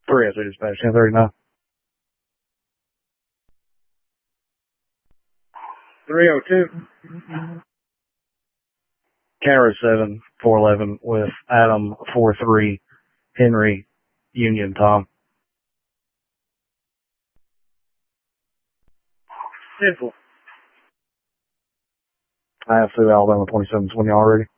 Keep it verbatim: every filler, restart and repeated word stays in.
three oh two dispatch, ten thirty-nine. three oh two. Camera seven, four eleven with Adam four three, Henry, Union, Tom. Simple. I have through Alabama twenty-seven twenty already.